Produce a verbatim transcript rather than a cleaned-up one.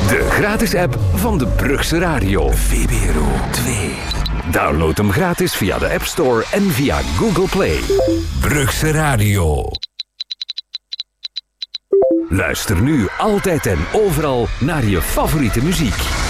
De gratis app van de Brugse Radio. V B R O twee. Download hem gratis via de App Store en via Google Play. Brugse Radio. Luister nu altijd en overal naar je favoriete muziek.